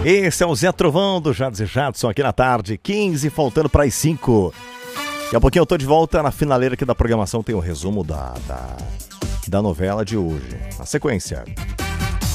Esse é o Zé Trovão do Jades e Jadson aqui na tarde, 15 faltando para as 5. Daqui a pouquinho eu tô de volta na finaleira aqui da programação, tem o resumo da novela de hoje. Na sequência.